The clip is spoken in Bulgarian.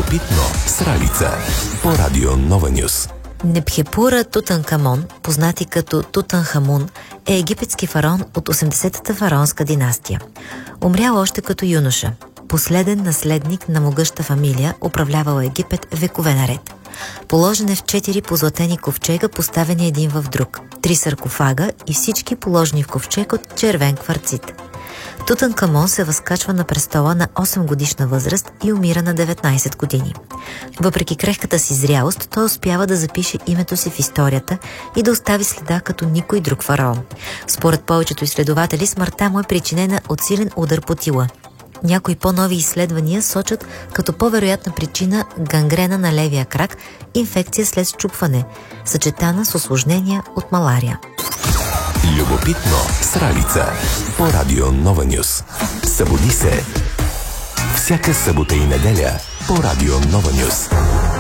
Любопитно с Ралица по Радио Нова Нюс. Непхепура Тутанкамон, познати като Тутанхамун, е египетски фараон от 80-та фараонска династия. Умрял още като юноша. Последен наследник на могъща фамилия, управлявал Египет векове наред. Положен е в 4 позлатени ковчега, поставени един в друг, 3 саркофага и всички положени в ковчег от червен кварцит. Тутанкамон се възкачва на престола на 8 годишна възраст и умира на 19 години. Въпреки крехката си зрялост, той успява да запише името си в историята и да остави следа като никой друг фараон. Според повечето изследователи, смъртта му е причинена от силен удар по тила. Някои по-нови изследвания сочат като по-вероятна причина гангрена на левия крак, инфекция след счупване, съчетана с осложнения от малария. Любопитно с Ралица по Радио Нова Нюс. Събуди се всяка събота и неделя по Радио Нова Нюс.